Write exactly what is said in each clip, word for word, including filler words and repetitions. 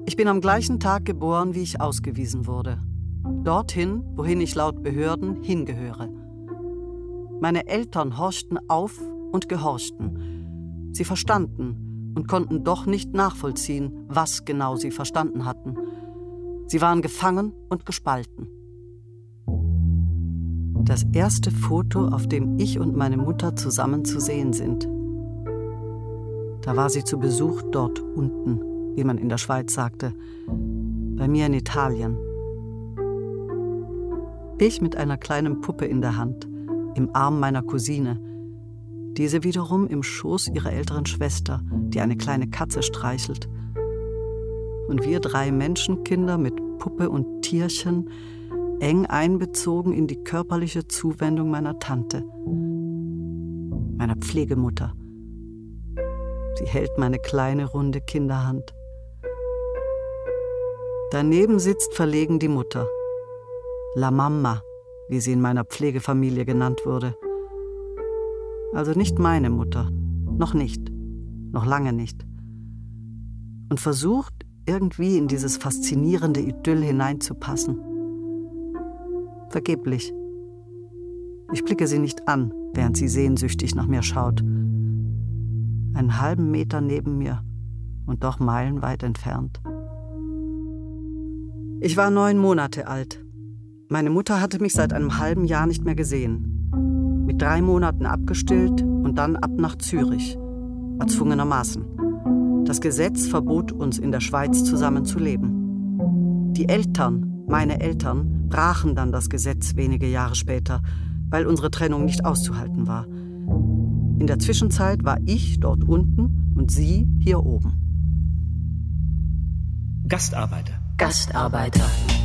Ich bin am gleichen Tag geboren, wie ich ausgewiesen wurde. Dorthin, wohin ich laut Behörden hingehöre. Meine Eltern horchten auf und gehorchten. Sie verstanden und konnten doch nicht nachvollziehen, was genau sie verstanden hatten. Sie waren gefangen und gespalten. Das erste Foto, auf dem ich und meine Mutter zusammen zu sehen sind. Da war sie zu Besuch dort unten, wie man in der Schweiz sagte, bei mir in Italien. Ich mit einer kleinen Puppe in der Hand, im Arm meiner Cousine. Diese wiederum im Schoß ihrer älteren Schwester, die eine kleine Katze streichelt. Und wir drei Menschenkinder mit Puppe und Tierchen, eng einbezogen in die körperliche Zuwendung meiner Tante, meiner Pflegemutter. Sie hält meine kleine, runde Kinderhand. Daneben sitzt verlegen die Mutter. La Mamma, wie sie in meiner Pflegefamilie genannt wurde. Also nicht meine Mutter, noch nicht, noch lange nicht. Und versucht, irgendwie in dieses faszinierende Idyll hineinzupassen. Vergeblich. Ich blicke sie nicht an, während sie sehnsüchtig nach mir schaut. Einen halben Meter neben mir und doch meilenweit entfernt. Ich war neun Monate alt. Meine Mutter hatte mich seit einem halben Jahr nicht mehr gesehen. Mit drei Monaten abgestillt und dann ab nach Zürich. Erzwungenermaßen. Das Gesetz verbot uns in der Schweiz zusammen zu leben. Die Eltern, meine Eltern, brachen dann das Gesetz wenige Jahre später, weil unsere Trennung nicht auszuhalten war. In der Zwischenzeit war ich dort unten und sie hier oben. Gastarbeiter. Gastarbeiter.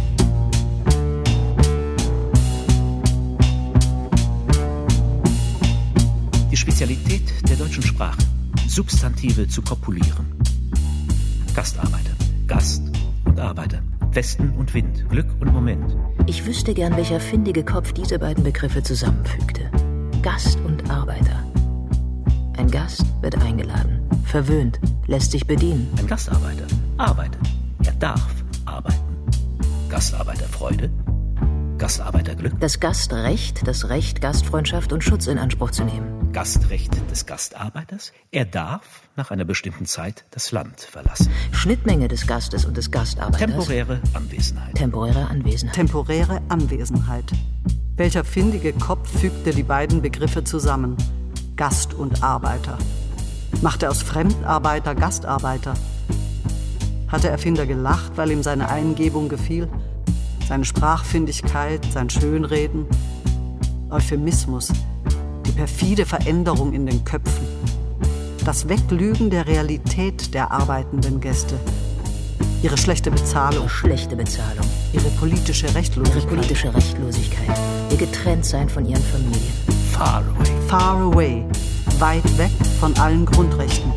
Die Spezialität der deutschen Sprache, Substantive zu kopulieren. Gastarbeiter, Gast und Arbeiter, Westen und Wind, Glück und Moment. Ich wüsste gern, welcher findige Kopf diese beiden Begriffe zusammenfügte. Gast und Arbeiter. Ein Gast wird eingeladen, verwöhnt, lässt sich bedienen. Ein Gastarbeiter arbeitet, er darf arbeiten. Gastarbeiterfreude, Gastarbeiterglück. Das Gastrecht, das Recht, Gastfreundschaft und Schutz in Anspruch zu nehmen. Gastrecht des Gastarbeiters, er darf nach einer bestimmten Zeit das Land verlassen. Schnittmenge des Gastes und des Gastarbeiters. Temporäre Anwesenheit. Temporäre Anwesenheit. Temporäre Anwesenheit. Welcher findige Kopf fügte die beiden Begriffe zusammen? Gast und Arbeiter. Machte aus Fremdarbeiter Gastarbeiter. Hat der Erfinder gelacht, weil ihm seine Eingebung gefiel? Seine Sprachfindigkeit, sein Schönreden? Euphemismus. Die perfide Veränderung in den Köpfen. Das Weglügen der Realität der arbeitenden Gäste. Ihre schlechte Bezahlung. Ihre schlechte Bezahlung. Ihre politische Rechtlosigkeit. Ihre politische Rechtlosigkeit. Ihr Getrenntsein von ihren Familien. Far away. Far away. Weit weg von allen Grundrechten.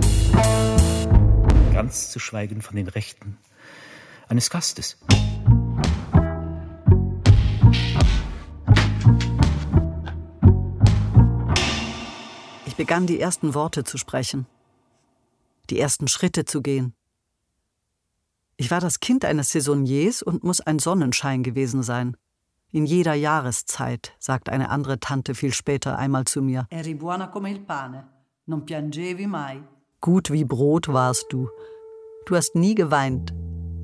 Ganz zu schweigen von den Rechten eines Gastes. Ich begann, die ersten Worte zu sprechen, die ersten Schritte zu gehen. Ich war das Kind eines Saisonniers und muss ein Sonnenschein gewesen sein. In jeder Jahreszeit, sagt eine andere Tante viel später einmal zu mir. Eri buona come il pane, non piangevi mai. Gut wie Brot warst du. Du hast nie geweint.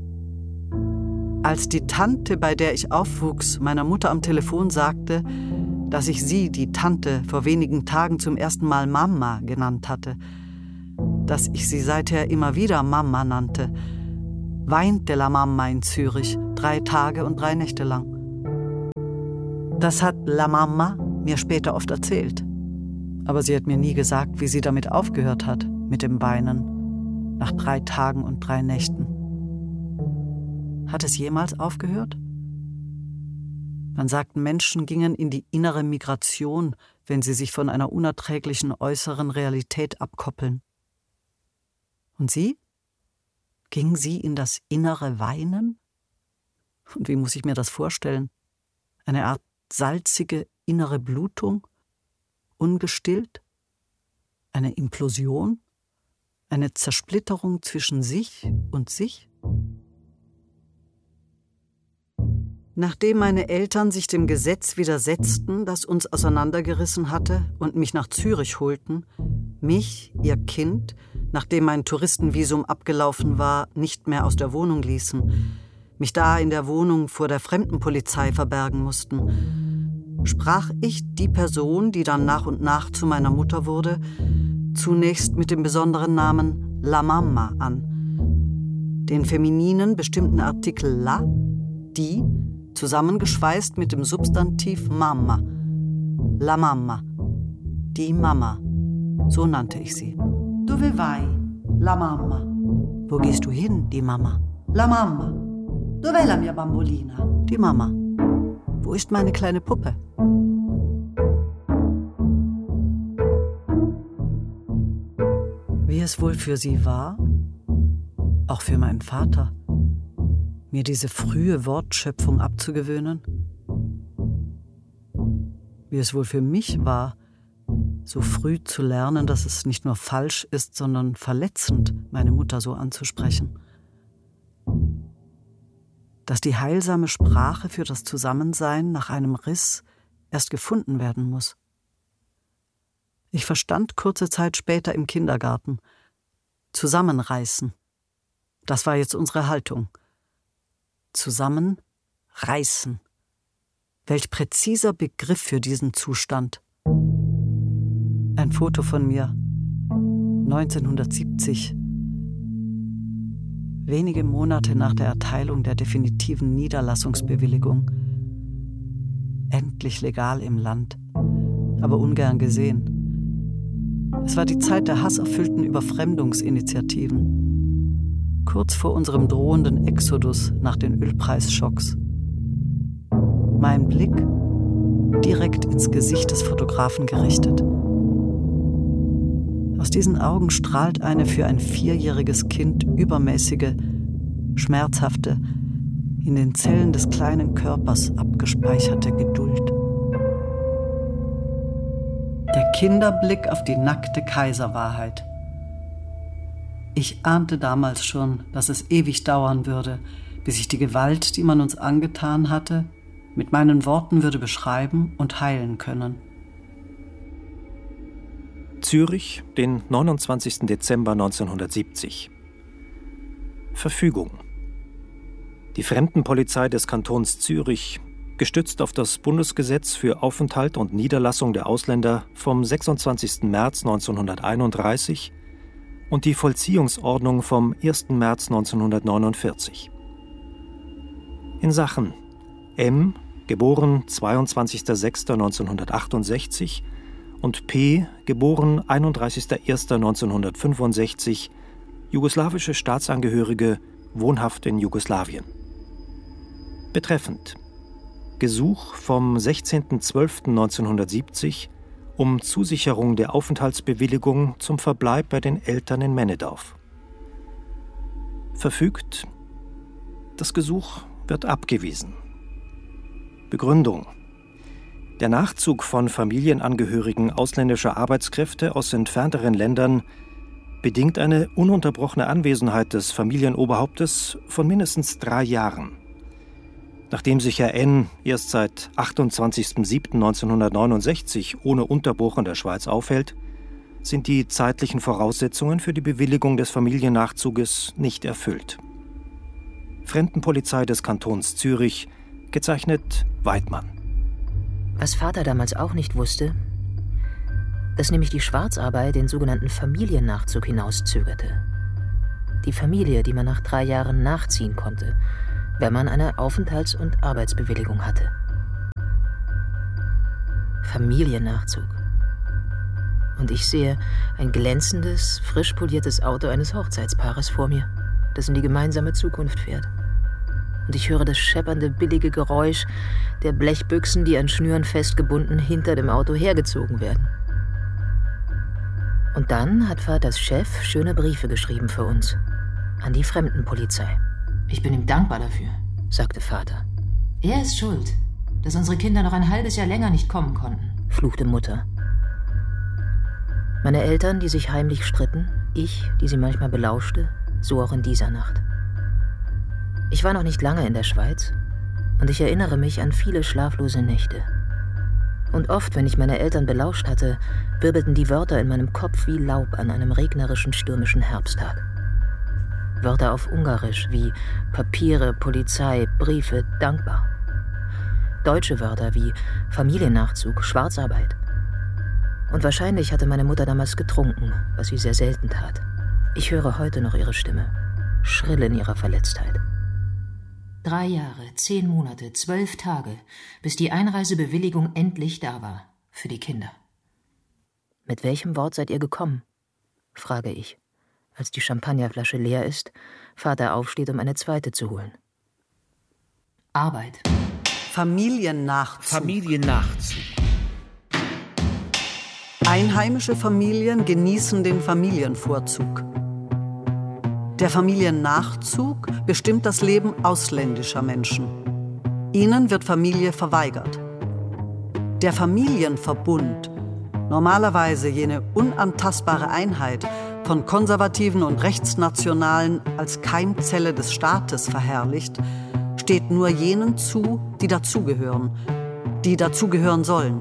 Als die Tante, bei der ich aufwuchs, meiner Mutter am Telefon sagte, dass ich sie, die Tante, vor wenigen Tagen zum ersten Mal Mama genannt hatte, dass ich sie seither immer wieder Mama nannte, weinte la Mama in Zürich drei Tage und drei Nächte lang. Das hat la Mama mir später oft erzählt. Aber sie hat mir nie gesagt, wie sie damit aufgehört hat, mit dem Weinen, nach drei Tagen und drei Nächten. Hat es jemals aufgehört? Man sagt, Menschen gingen in die innere Migration, wenn sie sich von einer unerträglichen äußeren Realität abkoppeln. Und sie? Ging sie in das innere Weinen? Und wie muss ich mir das vorstellen? Eine Art salzige innere Blutung? Ungestillt? Eine Implosion? Eine Zersplitterung zwischen sich und sich? Nachdem meine Eltern sich dem Gesetz widersetzten, das uns auseinandergerissen hatte, und mich nach Zürich holten, mich, ihr Kind, nachdem mein Touristenvisum abgelaufen war, nicht mehr aus der Wohnung ließen, mich da in der Wohnung vor der Fremdenpolizei verbergen mussten, sprach ich die Person, die dann nach und nach zu meiner Mutter wurde, zunächst mit dem besonderen Namen La Mamma an. Den femininen bestimmten Artikel La, die, zusammengeschweißt mit dem Substantiv Mamma. La Mamma. Die Mama. So nannte ich sie. Dove vai? La Mamma. Wo gehst du hin, die Mama? La Mamma. Dov'è la mia bambolina? Die Mama. Wo ist meine kleine Puppe? Wie es wohl für sie war, auch für meinen Vater, mir diese frühe Wortschöpfung abzugewöhnen? Wie es wohl für mich war, so früh zu lernen, dass es nicht nur falsch ist, sondern verletzend, meine Mutter so anzusprechen. Dass die heilsame Sprache für das Zusammensein nach einem Riss erst gefunden werden muss. Ich verstand kurze Zeit später im Kindergarten. Zusammenreißen. Das war jetzt unsere Haltung. Zusammenreißen. Welch präziser Begriff für diesen Zustand. Ein Foto von mir, neunzehnhundertsiebzig. Wenige Monate nach der Erteilung der definitiven Niederlassungsbewilligung. Endlich legal im Land, aber ungern gesehen. Es war die Zeit der hasserfüllten Überfremdungsinitiativen. Kurz vor unserem drohenden Exodus nach den Ölpreisschocks. Mein Blick direkt ins Gesicht des Fotografen gerichtet. Aus diesen Augen strahlt eine für ein vierjähriges Kind übermäßige, schmerzhafte, in den Zellen des kleinen Körpers abgespeicherte Geduld. Der Kinderblick auf die nackte Kaiserwahrheit. Ich ahnte damals schon, dass es ewig dauern würde, bis ich die Gewalt, die man uns angetan hatte, mit meinen Worten würde beschreiben und heilen können. Zürich, den neunundzwanzigsten Dezember neunzehnhundertsiebzig. Verfügung. Die Fremdenpolizei des Kantons Zürich, gestützt auf das Bundesgesetz für Aufenthalt und Niederlassung der Ausländer vom sechsundzwanzigsten März neunzehnhunderteinunddreißig und die Vollziehungsordnung vom ersten März neunzehnhundertneunundvierzig. In Sachen M, geboren zweiundzwanzigster sechster neunzehnhundertachtundsechzig, und P, geboren einunddreißigster erster neunzehnhundertfünfundsechzig, jugoslawische Staatsangehörige, wohnhaft in Jugoslawien. Betreffend: Gesuch vom sechzehnten zwölften neunzehnhundertsiebzig um Zusicherung der Aufenthaltsbewilligung zum Verbleib bei den Eltern in Männedorf. Verfügt: Das Gesuch wird abgewiesen. Begründung: Der Nachzug von Familienangehörigen ausländischer Arbeitskräfte aus entfernteren Ländern bedingt eine ununterbrochene Anwesenheit des Familienoberhauptes von mindestens drei Jahren. Nachdem sich Herr N. erst seit achtundzwanzigsten siebten neunzehnhundertneunundsechzig ohne Unterbruch in der Schweiz aufhält, sind die zeitlichen Voraussetzungen für die Bewilligung des Familiennachzuges nicht erfüllt. Fremdenpolizei des Kantons Zürich, gezeichnet Weidmann. Was Vater damals auch nicht wusste, dass nämlich die Schwarzarbeit den sogenannten Familiennachzug hinauszögerte. Die Familie, die man nach drei Jahren nachziehen konnte, wenn man eine Aufenthalts- und Arbeitsbewilligung hatte. Familiennachzug. Und ich sehe ein glänzendes, frisch poliertes Auto eines Hochzeitspaares vor mir, das in die gemeinsame Zukunft fährt. Und ich höre das scheppernde, billige Geräusch der Blechbüchsen, die an Schnüren festgebunden hinter dem Auto hergezogen werden. Und dann hat Vaters Chef schöne Briefe geschrieben für uns. An die Fremdenpolizei. Ich bin ihm dankbar dafür, sagte Vater. Er ist schuld, dass unsere Kinder noch ein halbes Jahr länger nicht kommen konnten, fluchte Mutter. Meine Eltern, die sich heimlich stritten, Ich, die sie manchmal belauschte, so auch in dieser Nacht. Ich war noch nicht lange in der Schweiz und ich erinnere mich an viele schlaflose Nächte. Und oft, wenn ich meine Eltern belauscht hatte, wirbelten die Wörter in meinem Kopf wie Laub an einem regnerischen, stürmischen Herbsttag. Wörter auf Ungarisch wie Papiere, Polizei, Briefe, dankbar. Deutsche Wörter wie Familiennachzug, Schwarzarbeit. Und wahrscheinlich hatte meine Mutter damals getrunken, was sie sehr selten tat. Ich höre heute noch ihre Stimme, schrill in ihrer Verletztheit. Drei Jahre, zehn Monate, zwölf Tage, bis die Einreisebewilligung endlich da war. Für die Kinder. Mit welchem Wort seid ihr gekommen? Frage ich. Als die Champagnerflasche leer ist, Vater aufsteht, um eine zweite zu holen. Arbeit. Familiennachzug. Familiennachzug. Einheimische Familien genießen den Familienvorzug. Der Familiennachzug bestimmt das Leben ausländischer Menschen. Ihnen wird Familie verweigert. Der Familienverbund, normalerweise jene unantastbare Einheit, von Konservativen und Rechtsnationalen als Keimzelle des Staates verherrlicht, steht nur jenen zu, die dazugehören, die dazugehören sollen.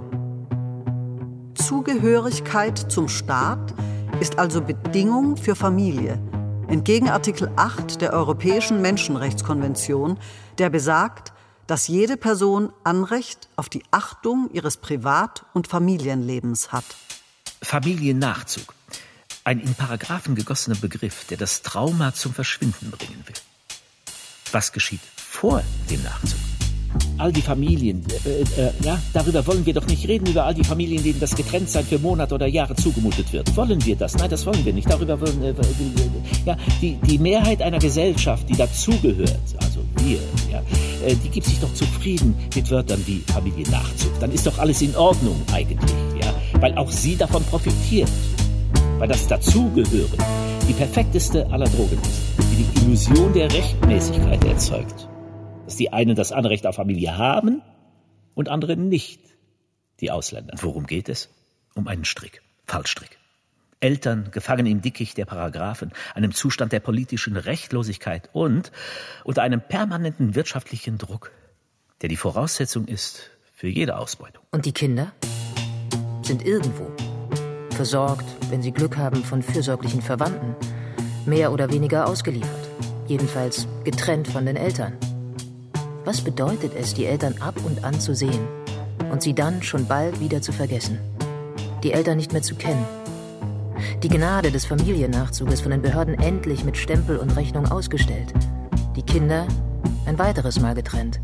Zugehörigkeit zum Staat ist also Bedingung für Familie, entgegen Artikel acht der Europäischen Menschenrechtskonvention, der besagt, dass jede Person Anrecht auf die Achtung ihres Privat- und Familienlebens hat. Familiennachzug. Ein in Paragraphen gegossener Begriff, der das Trauma zum Verschwinden bringen will. Was geschieht vor dem Nachzug? All die Familien, äh, äh, ja, darüber wollen wir doch nicht reden, über all die Familien, denen das Getrenntsein für Monate oder Jahre zugemutet wird. Wollen wir das? Nein, das wollen wir nicht. Darüber wollen äh, ja, die, die Mehrheit einer Gesellschaft, die dazugehört, also wir, ja, äh, die gibt sich doch zufrieden mit Wörtern wie Familiennachzug. Dann ist doch alles in Ordnung eigentlich, ja, weil auch sie davon profitiert. Weil das Dazugehören die perfekteste aller Drogen ist, die die Illusion der Rechtmäßigkeit erzeugt. Dass die einen das Anrecht auf Familie haben und andere nicht, die Ausländer. Worum geht es? Um einen Strick, Fallstrick. Eltern gefangen im Dickicht der Paragraphen, einem Zustand der politischen Rechtlosigkeit und unter einem permanenten wirtschaftlichen Druck, der die Voraussetzung ist für jede Ausbeutung. Und die Kinder sind irgendwo. Versorgt, wenn sie Glück haben, von fürsorglichen Verwandten. Mehr oder weniger ausgeliefert. Jedenfalls getrennt von den Eltern. Was bedeutet es, die Eltern ab und an zu sehen und sie dann schon bald wieder zu vergessen? Die Eltern nicht mehr zu kennen. Die Gnade des Familiennachzuges von den Behörden endlich mit Stempel und Rechnung ausgestellt. Die Kinder ein weiteres Mal getrennt.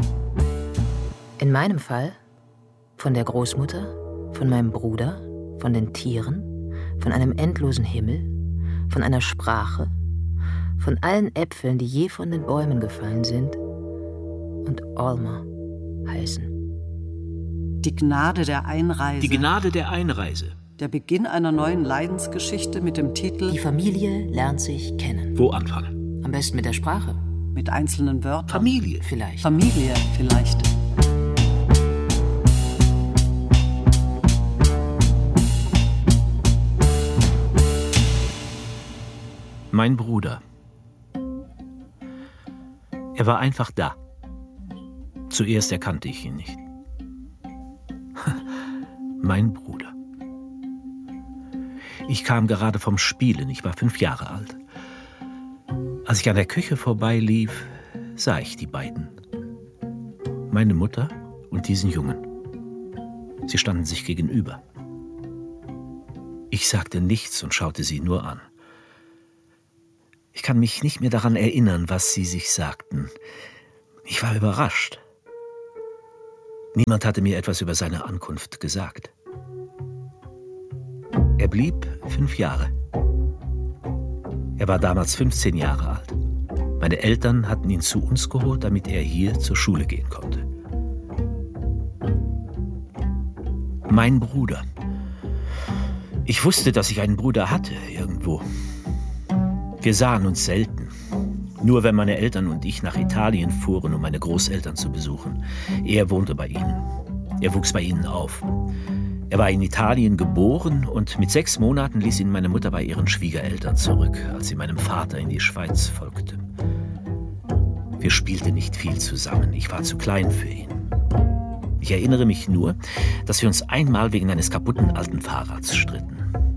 In meinem Fall von der Großmutter, von meinem Bruder, von den Tieren, von einem endlosen Himmel, von einer Sprache, von allen Äpfeln, die je von den Bäumen gefallen sind und Alma heißen. Die Gnade der Einreise. Die Gnade der Einreise. Der Beginn einer neuen Leidensgeschichte mit dem Titel Die Familie lernt sich kennen. Wo anfangen? Am besten mit der Sprache. Mit einzelnen Wörtern. Familie. Vielleicht. Familie vielleicht. Mein Bruder. Er war einfach da. Zuerst erkannte ich ihn nicht. Mein Bruder. Ich kam gerade vom Spielen, ich war fünf Jahre alt. Als ich an der Küche vorbeilief, sah ich die beiden. Meine Mutter und diesen Jungen. Sie standen sich gegenüber. Ich sagte nichts und schaute sie nur an. Ich kann mich nicht mehr daran erinnern, was sie sich sagten. Ich war überrascht. Niemand hatte mir etwas über seine Ankunft gesagt. Er blieb fünf Jahre. Er war damals fünfzehn Jahre alt. Meine Eltern hatten ihn zu uns geholt, damit er hier zur Schule gehen konnte. Mein Bruder. Ich wusste, dass ich einen Bruder hatte, irgendwo. Wir sahen uns selten. Nur wenn meine Eltern und ich nach Italien fuhren, um meine Großeltern zu besuchen. Er wohnte bei ihnen. Er wuchs bei ihnen auf. Er war in Italien geboren und mit sechs Monaten ließ ihn meine Mutter bei ihren Schwiegereltern zurück, als sie meinem Vater in die Schweiz folgte. Wir spielten nicht viel zusammen, ich war zu klein für ihn. Ich erinnere mich nur, dass wir uns einmal wegen eines kaputten alten Fahrrads stritten.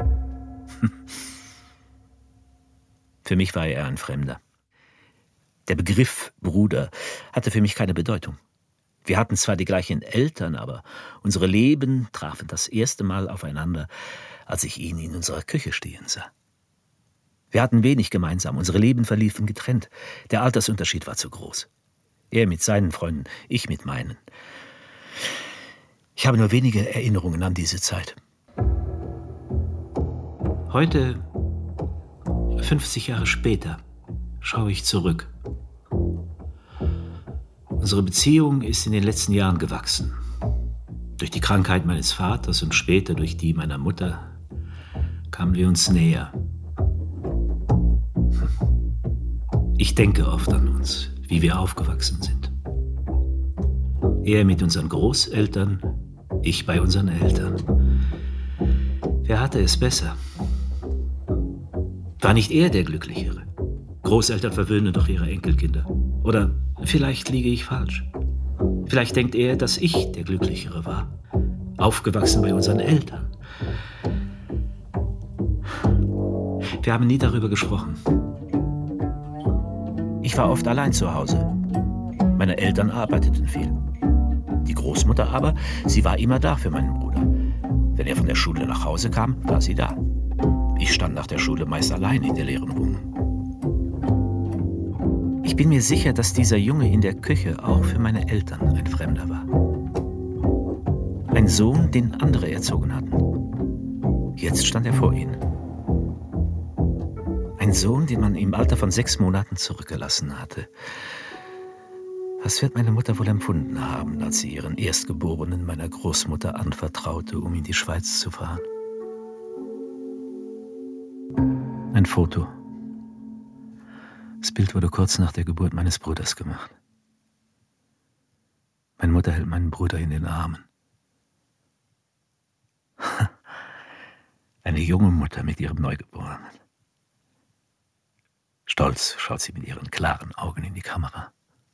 Für mich war er ein Fremder. Der Begriff Bruder hatte für mich keine Bedeutung. Wir hatten zwar die gleichen Eltern, aber unsere Leben trafen das erste Mal aufeinander, als ich ihn in unserer Küche stehen sah. Wir hatten wenig gemeinsam, unsere Leben verliefen getrennt. Der Altersunterschied war zu groß. Er mit seinen Freunden, ich mit meinen. Ich habe nur wenige Erinnerungen an diese Zeit. Heute, fünfzig Jahre später, schaue ich zurück. Unsere Beziehung ist in den letzten Jahren gewachsen. Durch die Krankheit meines Vaters und später durch die meiner Mutter kamen wir uns näher. Ich denke oft an uns, wie wir aufgewachsen sind. Er mit unseren Großeltern, ich bei unseren Eltern. Wer hatte es besser? War nicht er der Glücklichere? Großeltern verwöhnen doch ihre Enkelkinder. Oder vielleicht liege ich falsch. Vielleicht denkt er, dass ich der Glücklichere war. Aufgewachsen bei unseren Eltern. Wir haben nie darüber gesprochen. Ich war oft allein zu Hause. Meine Eltern arbeiteten viel. Die Großmutter aber, sie war immer da für meinen Bruder. Wenn er von der Schule nach Hause kam, war sie da. Ich stand nach der Schule meist allein in der leeren Wohnung. Ich bin mir sicher, dass dieser Junge in der Küche auch für meine Eltern ein Fremder war. Ein Sohn, den andere erzogen hatten. Jetzt stand er vor ihnen. Ein Sohn, den man im Alter von sechs Monaten zurückgelassen hatte. Was wird meine Mutter wohl empfunden haben, als sie ihren Erstgeborenen meiner Großmutter anvertraute, um in die Schweiz zu fahren? Ein Foto. Das Bild wurde kurz nach der Geburt meines Bruders gemacht. Meine Mutter hält meinen Bruder in den Armen. Eine junge Mutter mit ihrem Neugeborenen. Stolz schaut sie mit ihren klaren Augen in die Kamera.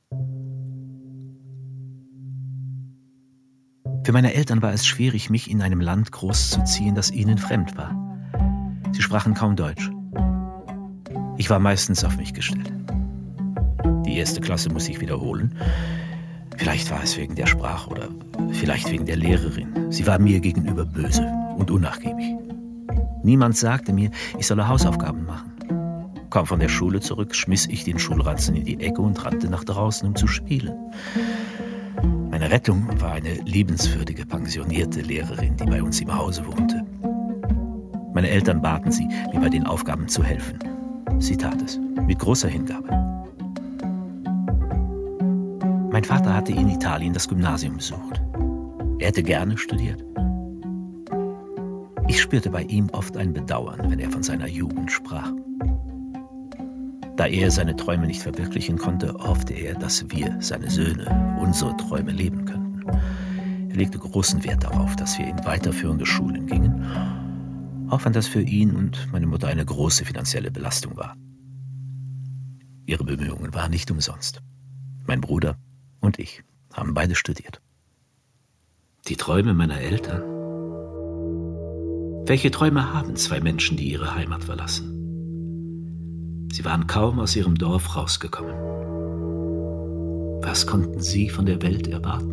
Für meine Eltern war es schwierig, mich in einem Land großzuziehen, das ihnen fremd war. Sie sprachen kaum Deutsch. Ich war meistens auf mich gestellt. Die erste Klasse muss ich wiederholen. Vielleicht war es wegen der Sprache oder vielleicht wegen der Lehrerin. Sie war mir gegenüber böse und unnachgiebig. Niemand sagte mir, ich solle Hausaufgaben machen. Kaum von der Schule zurück, schmiss ich den Schulranzen in die Ecke und rannte nach draußen, um zu spielen. Meine Rettung war eine liebenswürdige, pensionierte Lehrerin, die bei uns im Hause wohnte. Meine Eltern baten sie, mir bei den Aufgaben zu helfen. Sie tat es, mit großer Hingabe. Mein Vater hatte in Italien das Gymnasium besucht. Er hätte gerne studiert. Ich spürte bei ihm oft ein Bedauern, wenn er von seiner Jugend sprach. Da er seine Träume nicht verwirklichen konnte, hoffte er, dass wir, seine Söhne, unsere Träume leben könnten. Er legte großen Wert darauf, dass wir in weiterführende Schulen gingen, auch wenn das für ihn und meine Mutter eine große finanzielle Belastung war. Ihre Bemühungen waren nicht umsonst. Mein Bruder und ich haben beide studiert. Die Träume meiner Eltern? Welche Träume haben zwei Menschen, die ihre Heimat verlassen? Sie waren kaum aus ihrem Dorf rausgekommen. Was konnten sie von der Welt erwarten?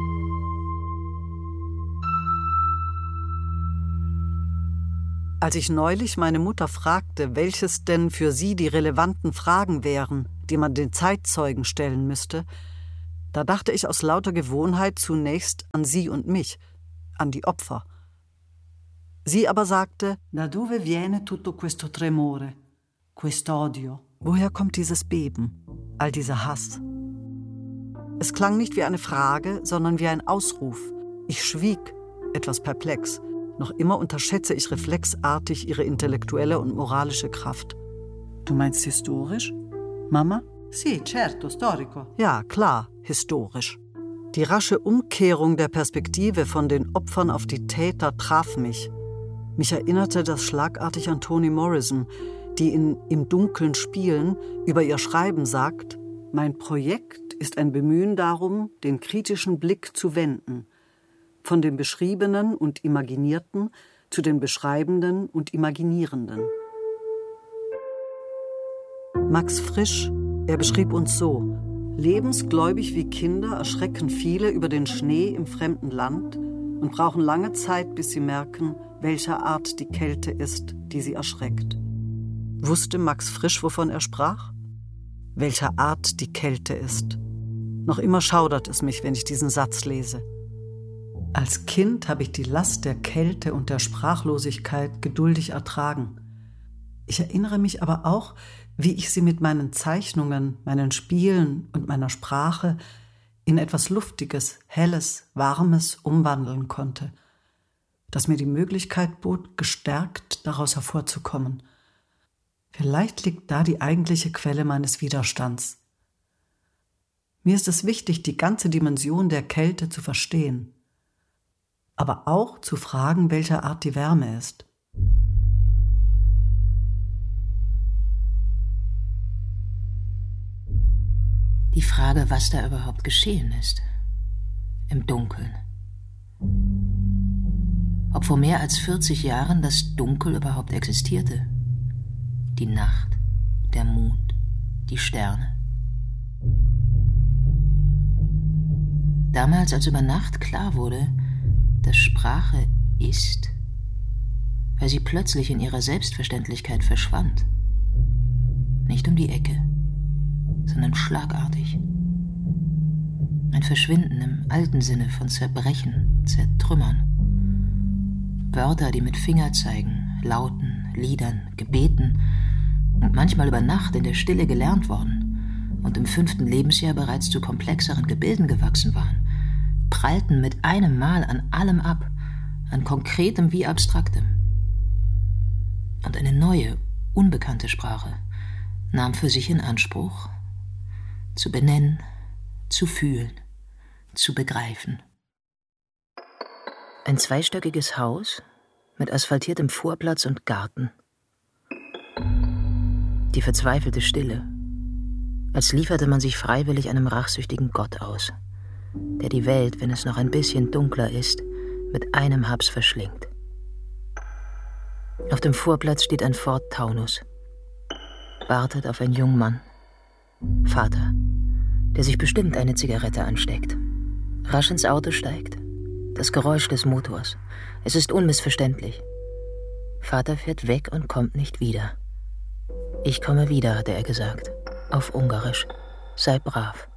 Als ich neulich meine Mutter fragte, welches denn für sie die relevanten Fragen wären, die man den Zeitzeugen stellen müsste, da dachte ich aus lauter Gewohnheit zunächst an sie und mich, an die Opfer. Sie aber sagte, da dove viene tutto questo tremore? Quest'odio. Woher kommt dieses Beben, all dieser Hass? Es klang nicht wie eine Frage, sondern wie ein Ausruf. Ich schwieg, etwas perplex. Noch immer unterschätze ich reflexartig ihre intellektuelle und moralische Kraft. Du meinst historisch, Mama? Sì, certo, storico. Ja, klar, historisch. Die rasche Umkehrung der Perspektive von den Opfern auf die Täter traf mich. Mich erinnerte das schlagartig an Toni Morrison, die in Im Dunkeln spielen über ihr Schreiben sagt: Mein Projekt ist ein Bemühen darum, den kritischen Blick zu wenden, von dem Beschriebenen und Imaginierten zu den Beschreibenden und Imaginierenden. Max Frisch, er beschrieb uns so: Lebensgläubig wie Kinder erschrecken viele über den Schnee im fremden Land und brauchen lange Zeit, bis sie merken, welcher Art die Kälte ist, die sie erschreckt. Wusste Max Frisch, wovon er sprach? Welcher Art die Kälte ist. Noch immer schaudert es mich, wenn ich diesen Satz lese. Als Kind habe ich die Last der Kälte und der Sprachlosigkeit geduldig ertragen. Ich erinnere mich aber auch, wie ich sie mit meinen Zeichnungen, meinen Spielen und meiner Sprache in etwas Luftiges, Helles, Warmes umwandeln konnte, das mir die Möglichkeit bot, gestärkt daraus hervorzukommen. Vielleicht liegt da die eigentliche Quelle meines Widerstands. Mir ist es wichtig, die ganze Dimension der Kälte zu verstehen, aber auch zu fragen, welcher Art die Wärme ist. Die Frage, was da überhaupt geschehen ist. Im Dunkeln. Ob vor mehr als vierzig Jahren das Dunkel überhaupt existierte. Die Nacht, der Mond, die Sterne. Damals, als über Nacht klar wurde, dass Sprache ist, weil sie plötzlich in ihrer Selbstverständlichkeit verschwand. Nicht um die Ecke, sondern schlagartig. Ein Verschwinden im alten Sinne von Zerbrechen, Zertrümmern. Wörter, die mit Fingerzeigen, Lauten, Liedern, Gebeten und manchmal über Nacht in der Stille gelernt worden und im fünften Lebensjahr bereits zu komplexeren Gebilden gewachsen waren, prallten mit einem Mal an allem ab, an Konkretem wie Abstraktem. Und eine neue, unbekannte Sprache nahm für sich in Anspruch, zu benennen, zu fühlen, zu begreifen. Ein zweistöckiges Haus mit asphaltiertem Vorplatz und Garten. Die verzweifelte Stille, als lieferte man sich freiwillig einem rachsüchtigen Gott aus, der die Welt, wenn es noch ein bisschen dunkler ist, mit einem Haps verschlingt. Auf dem Vorplatz steht ein Ford Taunus, wartet auf einen jungen Mann, Vater, der sich bestimmt eine Zigarette ansteckt, rasch ins Auto steigt. Das Geräusch des Motors. Es ist unmissverständlich. Vater fährt weg und kommt nicht wieder. Ich komme wieder, hatte er gesagt. Auf Ungarisch. Sei brav.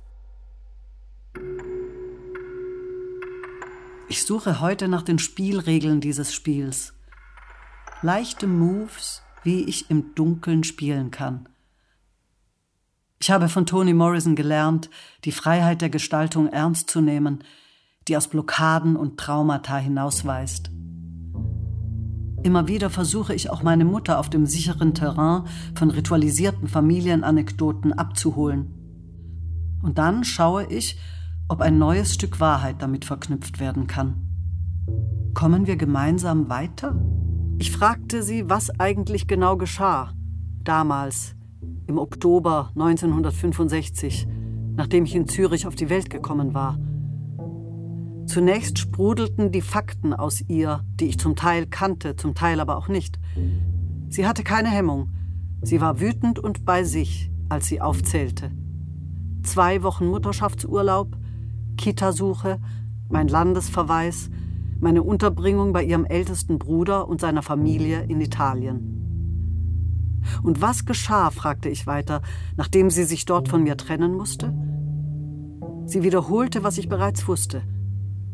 Ich suche heute nach den Spielregeln dieses Spiels. Leichte Moves, wie ich im Dunkeln spielen kann. Ich habe von Toni Morrison gelernt, die Freiheit der Gestaltung ernst zu nehmen, die aus Blockaden und Traumata hinausweist. Immer wieder versuche ich auch meine Mutter auf dem sicheren Terrain von ritualisierten Familienanekdoten abzuholen. Und dann schaue ich, ob ein neues Stück Wahrheit damit verknüpft werden kann. Kommen wir gemeinsam weiter? Ich fragte sie, was eigentlich genau geschah, damals, im Oktober neunzehnhundertfünfundsechzig, nachdem ich in Zürich auf die Welt gekommen war. Zunächst sprudelten die Fakten aus ihr, die ich zum Teil kannte, zum Teil aber auch nicht. Sie hatte keine Hemmung. Sie war wütend und bei sich, als sie aufzählte. Zwei Wochen Mutterschaftsurlaub, Kitasuche, mein Landesverweis, meine Unterbringung bei ihrem ältesten Bruder und seiner Familie in Italien. Und was geschah, fragte ich weiter, nachdem sie sich dort von mir trennen musste? Sie wiederholte, was ich bereits wusste.